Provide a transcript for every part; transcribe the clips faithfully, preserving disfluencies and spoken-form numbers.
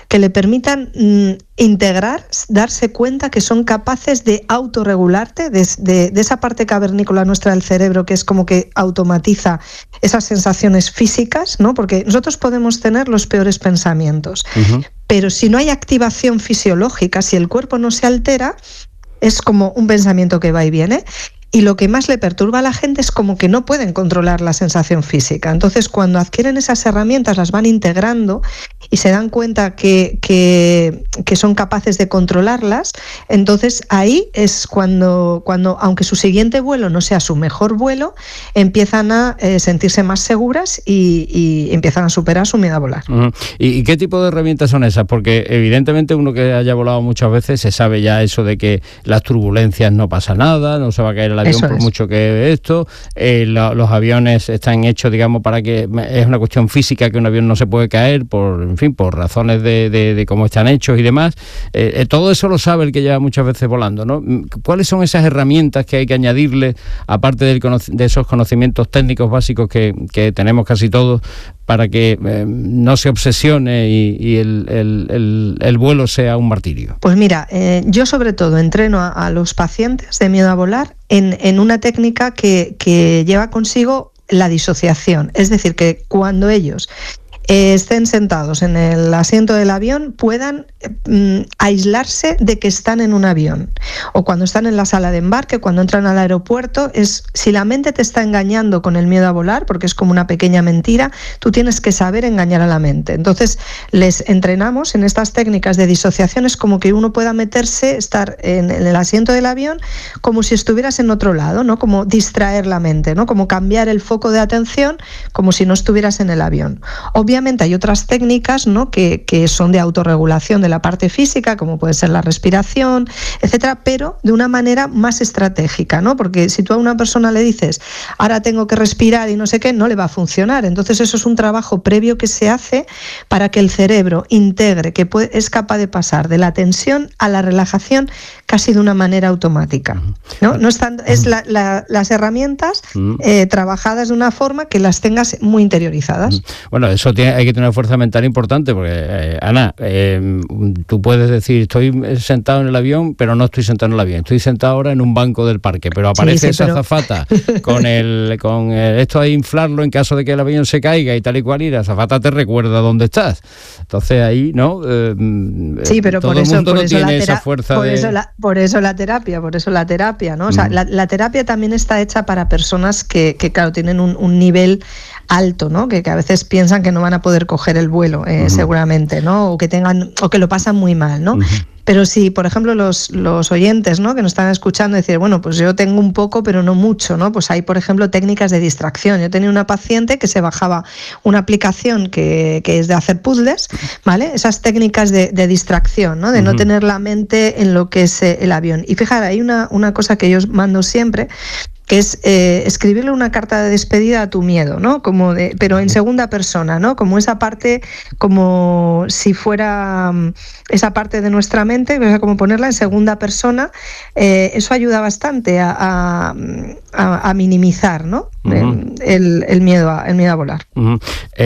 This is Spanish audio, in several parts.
que le permitan mmm, integrar, darse cuenta que son capaces de autorregularte, de, de, de esa parte cavernícola nuestra del cerebro que es como que automatiza esas sensaciones físicas, ¿no? Porque nosotros podemos tener los peores pensamientos, uh-huh. pero si no hay activación fisiológica, si el cuerpo no se altera, es como un pensamiento que va y viene. Y lo que más le perturba a la gente es como que no pueden controlar la sensación física. Entonces, cuando adquieren esas herramientas, las van integrando y se dan cuenta que, que, que son capaces de controlarlas, entonces ahí es cuando, cuando, aunque su siguiente vuelo no sea su mejor vuelo, empiezan a eh, sentirse más seguras y, y empiezan a superar su miedo a volar. Uh-huh. ¿Y, ¿Y qué tipo de herramientas son esas? Porque evidentemente uno que haya volado muchas veces se sabe ya eso de que las turbulencias no pasa nada, no se va a caer el avión Eso por es. mucho que esto, eh, lo, los aviones están hechos, digamos, para que es una cuestión física que un avión no se puede caer por, en fin, por razones de, de, de cómo están hechos y demás. Eh, eh, todo eso lo sabe el que lleva muchas veces volando, ¿no? ¿Cuáles son esas herramientas que hay que añadirle, aparte del conoc- de esos conocimientos técnicos básicos que, que tenemos casi todos, para que eh, no se obsesione y, y el, el, el, el vuelo sea un martirio? Pues mira, eh, yo sobre todo entreno a, a los pacientes de miedo a volar en, en una técnica que, que lleva consigo la disociación. Es decir, que cuando ellos eh, estén sentados en el asiento del avión puedan eh, aislarse de que están en un avión. O cuando están en la sala de embarque, cuando entran al aeropuerto, es si la mente te está engañando con el miedo a volar, porque es como una pequeña mentira, tú tienes que saber engañar a la mente. Entonces les entrenamos en estas técnicas de disociación, es como que uno pueda meterse, estar en, en el asiento del avión como si estuvieras en otro lado, ¿no? Como distraer la mente, ¿no? Como cambiar el foco de atención como si no estuvieras en el avión. Obviamente hay otras técnicas, ¿no? que, que son de autorregulación de la parte física, como puede ser la respiración, etcétera, pero de una manera más estratégica, ¿no? Porque si tú a una persona le dices, ahora tengo que respirar y no sé qué, no le va a funcionar. Entonces eso es un trabajo previo que se hace para que el cerebro integre, que puede, es capaz de pasar de la tensión a la relajación casi de una manera automática, ¿no? No están, es la, la, las herramientas eh, trabajadas de una forma que las tengas muy interiorizadas. Bueno, eso tiene, hay que tener una fuerza mental importante, porque, eh, Ana, eh, tú puedes decir, estoy sentado en el avión, pero no estoy sentado en el avión, estoy sentado ahora en un banco del parque, pero aparece sí, sí, esa pero... azafata con el con el, esto hay inflarlo en caso de que el avión se caiga y tal y cual, y la azafata te recuerda dónde estás. Entonces ahí, ¿no? Eh, sí, pero todo por eso, el mundo por no eso tiene la tera- esa fuerza por de... Eso la, por eso la terapia, por eso la terapia, ¿no? O sea, mm. la, la terapia también está hecha para personas que, que claro, tienen un, un nivel alto, ¿no? Que, que a veces piensan que no van a poder coger el vuelo, eh, uh-huh. seguramente, ¿no? O que tengan, o que lo pasan muy mal, ¿no? Uh-huh. Pero si, por ejemplo, los, los oyentes, ¿no? que nos están escuchando decir, bueno, pues yo tengo un poco, pero no mucho, ¿no? Pues hay, por ejemplo, técnicas de distracción. Yo tenía una paciente que se bajaba una aplicación que, que es de hacer puzzles, ¿vale? Esas técnicas de, de distracción, ¿no? De uh-huh. no tener la mente en lo que es el avión. Y fíjate, hay una, una cosa que yo os mando siempre, que es eh, escribirle una carta de despedida a tu miedo, ¿no? Como de, pero en segunda persona, ¿no? Como esa parte, como si fuera um, esa parte de nuestra mente, o sea, como ponerla en segunda persona, eh, eso ayuda bastante a, a, a, a minimizar, ¿no? Uh-huh. el, el, miedo a, el miedo a volar. Uh-huh.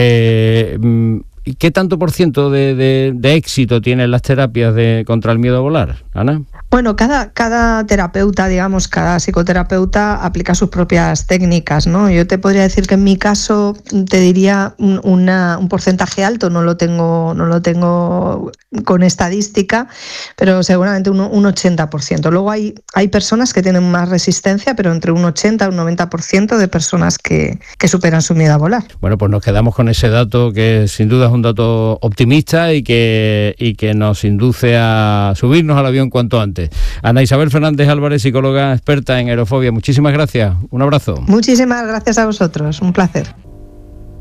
Eh, ¿Y qué tanto por ciento de, de, de éxito tienen las terapias de contra el miedo a volar, Ana? Bueno, cada, cada terapeuta, digamos, cada psicoterapeuta aplica sus propias técnicas, ¿no? Yo te podría decir que en mi caso te diría un, una, un porcentaje alto, no lo tengo, no lo tengo con estadística, pero seguramente un, un ochenta por ciento. Luego hay, hay personas que tienen más resistencia, pero entre un ochenta y un noventa por ciento de personas que, que superan su miedo a volar. Bueno, pues nos quedamos con ese dato que sin duda es un dato optimista y que, y que nos induce a subirnos al avión cuanto antes. Ana Isabel Fernández Álvarez, psicóloga experta en aerofobia, muchísimas gracias, un abrazo. Muchísimas gracias a vosotros, un placer.